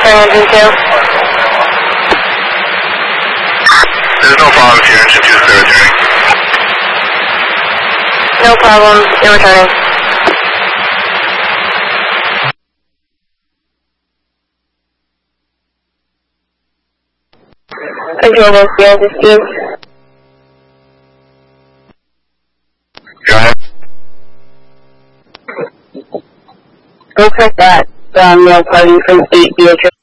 return engine 2. There's no problems here, engine 2's clear returning. No problems, you're returning. Control this, Sierra 16. Go ahead. Go check that, mail party from 8 Beatrice.